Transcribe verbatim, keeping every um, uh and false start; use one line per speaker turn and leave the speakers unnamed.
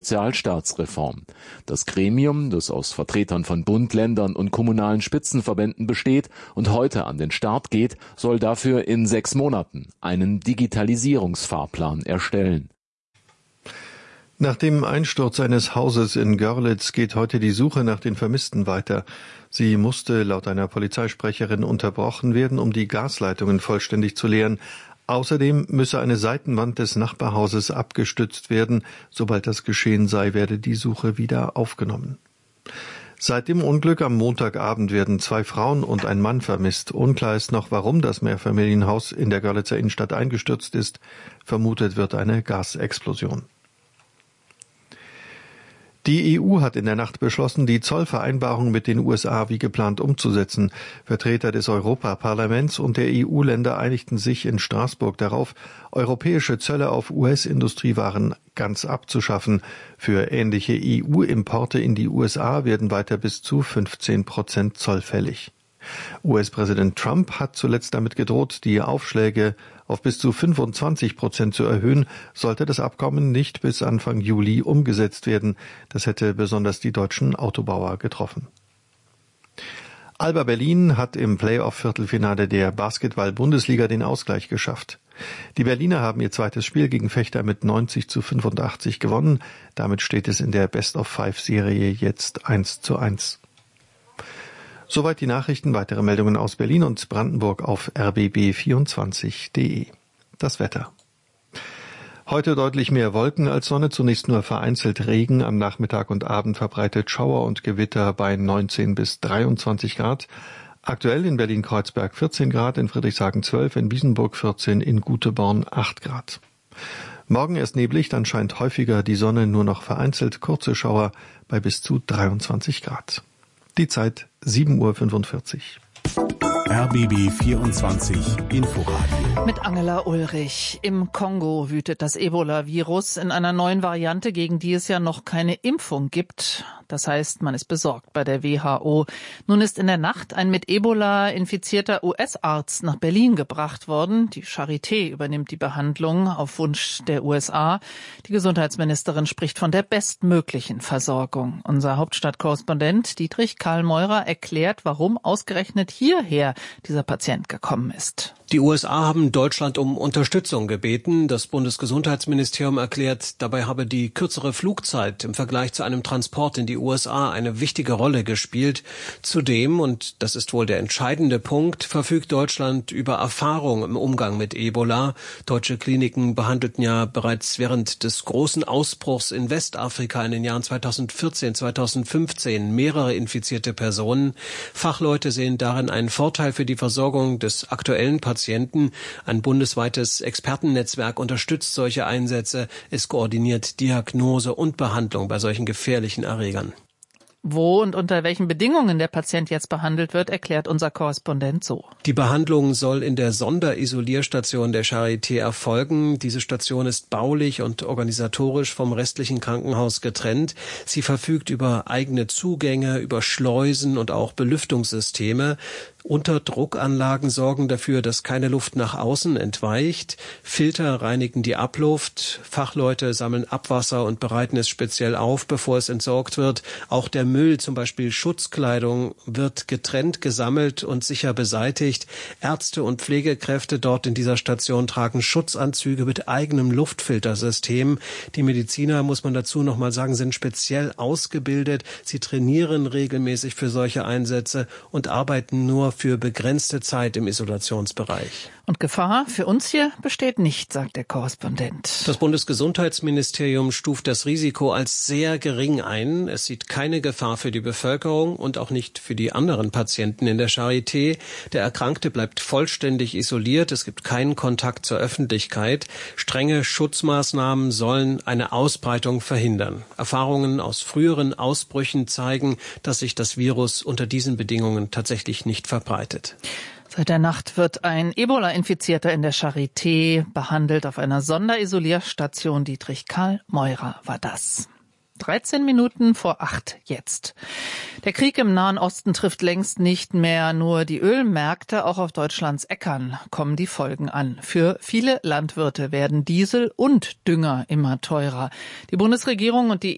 Sozialstaatsreform. Das Gremium, das aus Vertretern von Bund, Ländern und kommunalen Spitzenverbänden besteht und heute an den Start geht, soll dafür in sechs Monaten einen Digitalisierungsfahrplan erstellen.
Nach dem Einsturz eines Hauses in Görlitz geht heute die Suche nach den Vermissten weiter. Sie musste laut einer Polizeisprecherin unterbrochen werden, um die Gasleitungen vollständig zu leeren. Außerdem müsse eine Seitenwand des Nachbarhauses abgestützt werden. Sobald das geschehen sei, werde die Suche wieder aufgenommen. Seit dem Unglück am Montagabend werden zwei Frauen und ein Mann vermisst. Unklar ist noch, warum das Mehrfamilienhaus in der Görlitzer Innenstadt eingestürzt ist. Vermutet wird eine Gasexplosion. Die E U hat in der Nacht beschlossen, die Zollvereinbarung mit den U S A wie geplant umzusetzen. Vertreter des Europaparlaments und der E U-Länder einigten sich in Straßburg darauf, europäische Zölle auf U S-Industriewaren ganz abzuschaffen. Für ähnliche E U-Importe in die U S A werden weiter bis zu fünfzehn Prozent Zoll fällig. U S-Präsident Trump hat zuletzt damit gedroht, die Aufschläge auf bis zu fünfundzwanzig Prozent zu erhöhen, sollte das Abkommen nicht bis Anfang Juli umgesetzt werden. Das hätte besonders die deutschen Autobauer getroffen. Alba Berlin hat im Playoff-Viertelfinale der Basketball-Bundesliga den Ausgleich geschafft. Die Berliner haben ihr zweites Spiel gegen Vechta mit neunzig zu fünfundachtzig gewonnen. Damit steht es in der Best-of-Five-Serie jetzt eins zu eins. Soweit die Nachrichten. Weitere Meldungen aus Berlin und Brandenburg auf r b b vierundzwanzig punkt d e. Das Wetter. Heute deutlich mehr Wolken als Sonne, zunächst nur vereinzelt Regen, am Nachmittag und Abend verbreitet Schauer und Gewitter bei neunzehn bis dreiundzwanzig Grad. Aktuell in Berlin-Kreuzberg vierzehn Grad, in Friedrichshagen zwölf, in Biesenburg vierzehn, in Guteborn acht Grad. Morgen erst neblig, dann scheint häufiger die Sonne, nur noch vereinzelt kurze Schauer bei bis zu dreiundzwanzig Grad. Die Zeit sieben Uhr fünfundvierzig.
R B B vierundzwanzig Inforadio.
Mit Angela Ulrich. Im Kongo wütet das Ebola-Virus in einer neuen Variante, gegen die es ja noch keine Impfung gibt. Das heißt, man ist besorgt bei der W H O. Nun ist in der Nacht ein mit Ebola infizierter U S-Arzt nach Berlin gebracht worden. Die Charité übernimmt die Behandlung auf Wunsch der U S A. Die Gesundheitsministerin spricht von der bestmöglichen Versorgung. Unser Hauptstadtkorrespondent Dietrich Karl Meurer erklärt, warum ausgerechnet hierher dieser Patient gekommen ist.
Die U S A haben Deutschland um Unterstützung gebeten. Das Bundesgesundheitsministerium erklärt, dabei habe die kürzere Flugzeit im Vergleich zu einem Transport in die U S A eine wichtige Rolle gespielt. Zudem, und das ist wohl der entscheidende Punkt, verfügt Deutschland über Erfahrung im Umgang mit Ebola. Deutsche Kliniken behandelten ja bereits während des großen Ausbruchs in Westafrika in den Jahren zweitausendvierzehn, zweitausendfünfzehn mehrere infizierte Personen. Fachleute sehen darin einen Vorteil für die Versorgung des aktuellen Patienten. Ein bundesweites Expertennetzwerk unterstützt solche Einsätze. Es koordiniert Diagnose und Behandlung bei solchen gefährlichen Erregern.
Wo und unter welchen Bedingungen der Patient jetzt behandelt wird, erklärt unser Korrespondent so.
Die Behandlung soll in der Sonderisolierstation der Charité erfolgen. Diese Station ist baulich und organisatorisch vom restlichen Krankenhaus getrennt. Sie verfügt über eigene Zugänge, über Schleusen und auch Belüftungssysteme. Unterdruckanlagen sorgen dafür, dass keine Luft nach außen entweicht. Filter reinigen die Abluft. Fachleute sammeln Abwasser und bereiten es speziell auf, bevor es entsorgt wird. Auch der Müll, zum Beispiel Schutzkleidung, wird getrennt gesammelt und sicher beseitigt. Ärzte und Pflegekräfte dort in dieser Station tragen Schutzanzüge mit eigenem Luftfiltersystem. Die Mediziner, muss man dazu noch mal sagen, sind speziell ausgebildet. Sie trainieren regelmäßig für solche Einsätze und arbeiten nur für begrenzte Zeit im Isolationsbereich.
Und Gefahr für uns hier besteht nicht, sagt der Korrespondent.
Das Bundesgesundheitsministerium stuft das Risiko als sehr gering ein. Es sieht keine Gefahr für die Bevölkerung und auch nicht für die anderen Patienten in der Charité. Der Erkrankte bleibt vollständig isoliert. Es gibt keinen Kontakt zur Öffentlichkeit. Strenge Schutzmaßnahmen sollen eine Ausbreitung verhindern. Erfahrungen aus früheren Ausbrüchen zeigen, dass sich das Virus unter diesen Bedingungen tatsächlich nicht verbreitet.
Seit der Nacht wird ein Ebola-Infizierter in der Charité behandelt auf einer Sonderisolierstation. Dietrich Karl Meurer war das. dreizehn Minuten vor acht jetzt. Der Krieg im Nahen Osten trifft längst nicht mehr nur die Ölmärkte, auch auf Deutschlands Äckern kommen die Folgen an. Für viele Landwirte werden Diesel und Dünger immer teurer. Die Bundesregierung und die